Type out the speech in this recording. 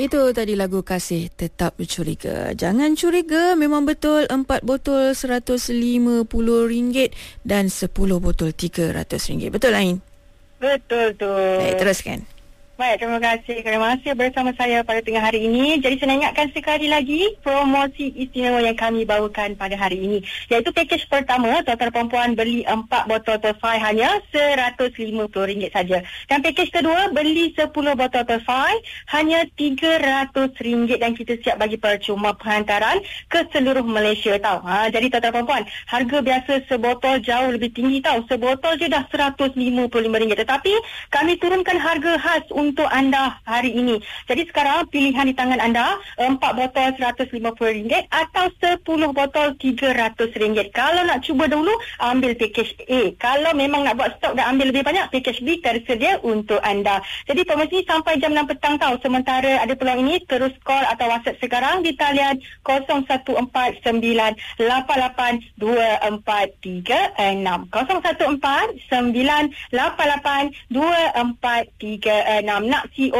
Itu tadi lagu Kasih Tetap Curiga. Jangan curiga, memang betul 4 botol RM150 dan 10 botol RM300. Betul Ain? Betul tu. Baik, teruskan. Baik, terima kasih kerana masih bersama saya pada tengah hari ini. Jadi saya nak ingatkan sekali lagi promosi istimewa yang kami bawakan pada hari ini, iaitu pakej pertama, tuan-tuan perempuan beli 4 botol Tefal hanya RM150 saja. Dan pakej kedua, beli 10 botol Tefal hanya RM300 dan kita siap bagi percuma penghantaran ke seluruh Malaysia tau. Jadi tuan-tuan perempuan, harga biasa sebotol jauh lebih tinggi tau. Sebotol je dah RM155. Tetapi kami turunkan harga khas untuk anda hari ini. Jadi sekarang pilihan di tangan anda, 4 botol RM150 atau 10 botol RM300. Kalau nak cuba dulu, ambil pakej A. Kalau memang nak buat stok dan ambil lebih banyak, pakej B tersedia untuk anda. Jadi promosi sampai jam 6 petang tau. Sementara ada peluang ini, terus call atau WhatsApp sekarang di talian 0149882436. 0149882436. Nak